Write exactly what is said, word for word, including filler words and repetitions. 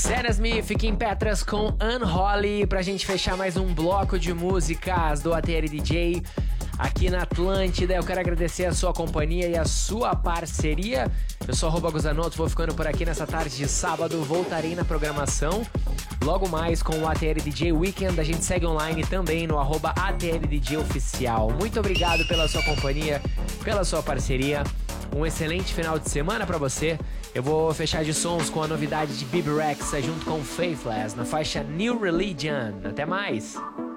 Sam Smith, Kim Petras com Unholy, pra gente fechar mais um bloco de músicas do A T L D J aqui na Atlântida. Eu quero agradecer a sua companhia e a sua parceria. Eu sou arroba Guzanoto, vou ficando por aqui nessa tarde de sábado. Voltarei na programação logo mais com o A T L D J Weekend. A gente segue online também no arroba A T L D J Oficial. Muito obrigado pela sua companhia, pela sua parceria. Um excelente final de semana pra você. Eu vou fechar de sons com a novidade de Bebe Rexha junto com Faithless na faixa New Religion. Até mais!